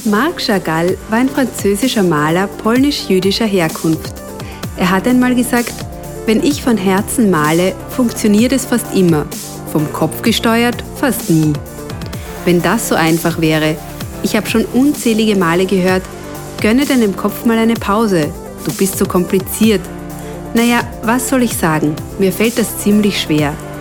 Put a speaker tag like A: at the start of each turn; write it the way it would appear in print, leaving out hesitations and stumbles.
A: Marc Chagall war ein französischer Maler polnisch-jüdischer Herkunft. Er hat einmal gesagt, wenn ich von Herzen male, funktioniert es fast immer, vom Kopf gesteuert fast nie. Wenn das so einfach wäre, ich habe schon unzählige Male gehört, gönne deinem Kopf mal eine Pause, du bist so kompliziert. Naja, was soll ich sagen, mir fällt das ziemlich schwer.